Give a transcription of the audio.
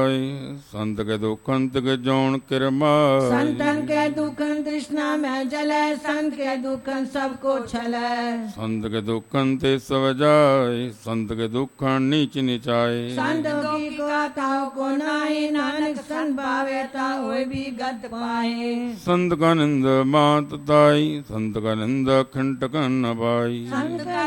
पाए। संत के दुख अंत के जौन किरमाए। संतन के दुखन तृष्णा में जले, संत के दुखन सबको छले। संत के दुख अंते सब जाए, संत के दुख नीच निचाए। संत की गाथाओं को नाई, नानक संत भावे ता होए भी गत पाए। संत का निंद मात ताई, संत का निंद खंट न पाई। संत का